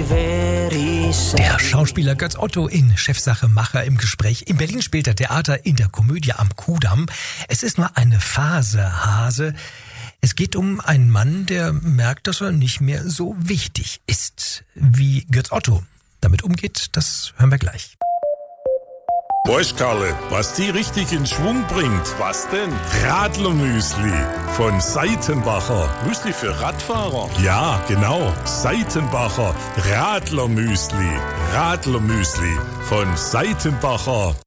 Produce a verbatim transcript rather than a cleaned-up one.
Der Schauspieler Götz Otto in Chefsache Macher im Gespräch. In Berlin spielt er Theater in der Komödie am Kudamm. Es ist nur eine Phase, Hase. Es geht um einen Mann, der merkt, dass er nicht mehr so wichtig ist. Wie Götz Otto damit umgeht, das hören wir gleich. Weißt Karle, was die richtig in Schwung bringt? Was denn? Radlermüsli von Seitenbacher. Müsli für Radfahrer? Ja, genau. Seitenbacher Radlermüsli. Radlermüsli von Seitenbacher.